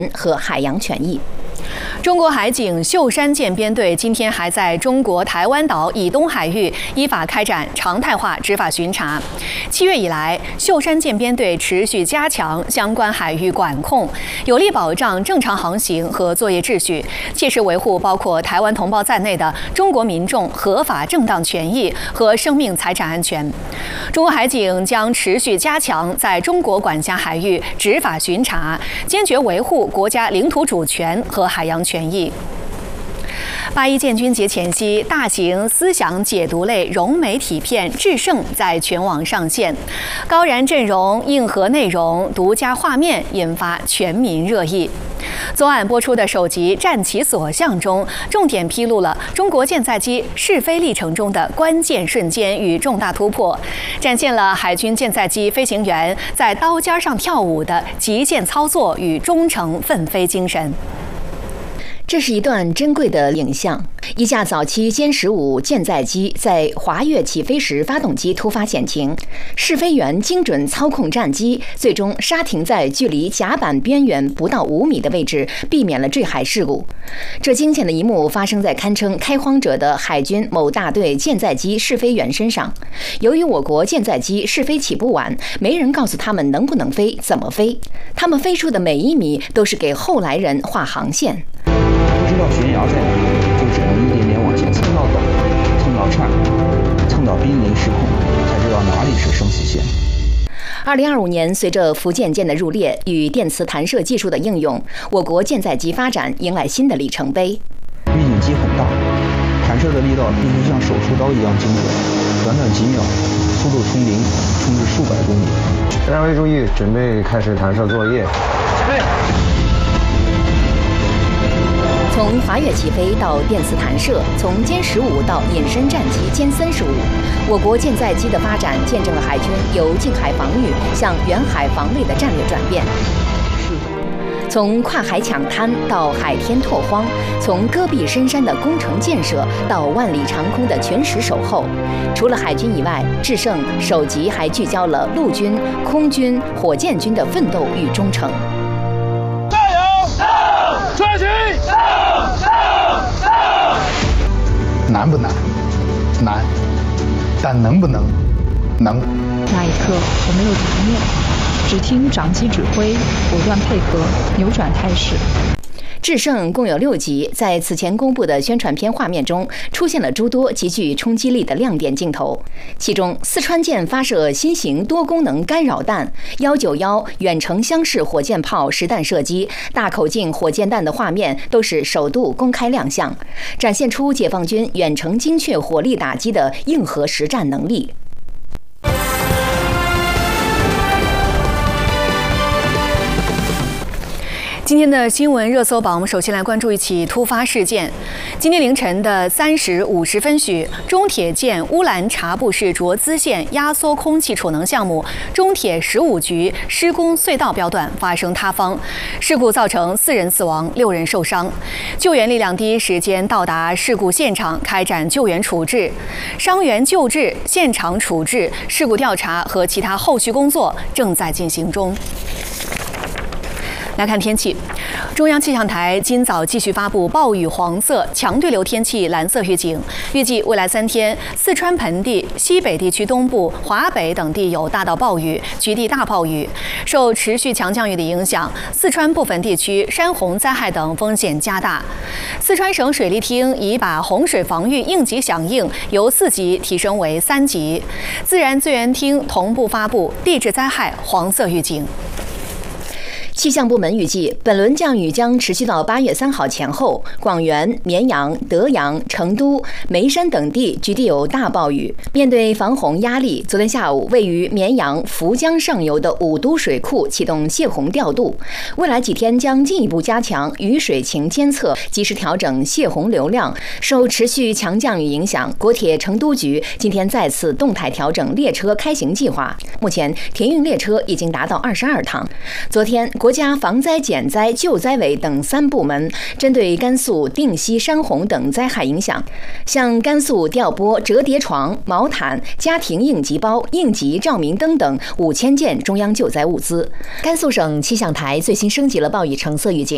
和海洋权益。 中国海警秀山舰编队今天还在中国台湾岛以东海域依法开展常态化执法巡查。7月以来，秀山舰编队持续加强相关海域管控，有力保障正常航行和作业秩序，切实维护包括台湾同胞在内的中国民众合法正当权益和生命财产安全。中国海警将持续加强在中国管辖海域执法巡查，坚决维护国家领土主权和海洋权益。8·1建军节前夕，大型思想解读类融媒体片《制胜》在全网上线，高燃阵容、硬核内容、独家画面引发全民热议。昨晚播出的首集《战其所向》中，重点披露了中国舰载机试飞历程中的关键瞬间与重大突破，展现了海军舰载机飞行员在刀尖上跳舞的极限操作与忠诚奋飞精神。 这是一段珍贵的影像。一架早期歼15舰载机在滑跃起飞时，发动机突发险情，试飞员精准操控战机，最终刹停在距离甲板边缘不到5米的位置，避免了坠海事故。这惊险的一幕发生在堪称开荒者的海军某大队舰载机试飞员身上。由于我国舰载机试飞起步晚，没人告诉他们能不能飞、怎么飞，他们飞出的每1米都是给后来人画航线。 不知道悬崖在哪，就只能一点点往前蹭到陡，蹭到颤，蹭到濒临失控，才知道哪里是生死线。 2025年，随着福建舰的入列与电磁弹射技术的应用，我国舰载机发展迎来新的里程碑。 预警机很大，弹射的力道必须像手术刀一样精准，短短几秒，速度从0冲至数百公里。 全站位注意，准备开始弹射作业。 起飞。 从滑跃起飞到电磁弹射，从歼15到隐身战机歼35，我国舰载机的发展见证了海军由近海防御向远海防卫的战略转变。从跨海抢滩到海天拓荒，从戈壁深山的攻城建设到万里长空的全时守候，除了海军以外，制胜首集还聚焦了陆军、空军、火箭军的奋斗与忠诚。 加油！抓紧！ 难不难？难，但能不能？能。 那一刻，我没有杂念，只听长机指挥，果断配合，扭转态势。 制胜共有6集，在此前公布的宣传片画面中，出现了诸多极具冲击力的亮点镜头。其中，四川舰发射新型多功能干扰弹191远程箱式火箭炮实弹射击、大口径火箭弹的画面都是首度公开亮相，展现出解放军远程精确火力打击的硬核实战能力。 今天的新闻热搜榜，我们首先来关注一起突发事件。今天凌晨的3时50分许，中铁建乌兰察布市卓资县压缩空气储能项目中铁15局施工隧道标段发生塌方，事故造成4人死亡，6人受伤。救援力量第一时间到达事故现场，开展救援处置、伤员救治、现场处置、事故调查和其他后续工作正在进行中。来看天气，中央气象台今早继续发布暴雨黄色强对流天气蓝色预警，预计未来3天，四川盆地、西北地区东部、华北等地有大到暴雨，局地大暴雨。受持续强降雨的影响，四川部分地区山洪灾害等风险加大。四川省水利厅已把洪水防御应急响应由4级提升为3级，自然资源厅同步发布地质灾害黄色预警。 气象部门预计，本轮降雨将持续到8月3号前后，广元、绵阳、德阳、成都、眉山等地局地有大暴雨。面对防洪压力，昨天下午位于绵阳涪江上游的五都水库启动泄洪调度，未来几天将进一步加强雨水情监测，及时调整泄洪流量。受持续强降雨影响，国铁成都局今天再次动态调整列车开行计划，目前停运列车已经达到22趟。昨天，国家防灾减灾救灾委等3部门针对甘肃定西山洪等灾害影响，向甘肃调拨折叠床、毛毯、家庭应急包、应急照明灯等5000件中央救灾物资。甘肃省气象台最新升级了暴雨橙色预警。